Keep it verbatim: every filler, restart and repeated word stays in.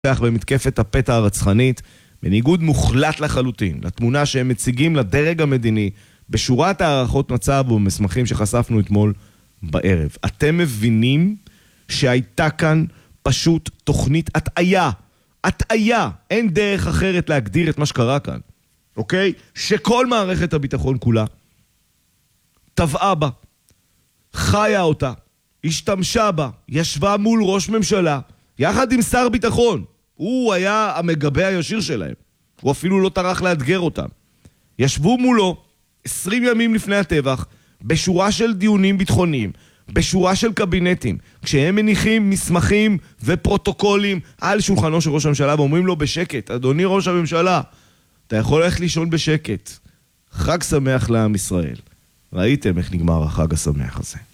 במתקפת הפתע הרצחנית, בניגוד מוחלט לחלוטין, לתמונה שהם מציגים לדרג המדיני, בשורת הערכות מצב ובמסמכים שחשפנו אתמול בערב. אתם מבינים שהייתה כאן פשוט תוכנית הטעיה, הטעיה, אין דרך אחרת להגדיר את מה שקרה כאן, אוקיי? שכל מערכת הביטחון כולה טבעה בה, חיה אותה, השתמשה בה, ישבה מול ראש ממשלה, יחד עם שר ביטחון. הוא היה המגבה הישיר שלהם. הוא אפילו לא טרח לאתגר אותם. ישבו מולו עשרים ימים לפני הטבח, בשורה של דיונים ביטחוניים, בשורה של קבינטים, כשהם מניחים מסמכים ופרוטוקולים על שולחנו של ראש הממשלה, ואומרים לו בשקט, אדוני ראש הממשלה, אתה יכול ללכת לישון בשקט. חג שמח לעם ישראל. ראיתם איך נגמר החג השמח הזה.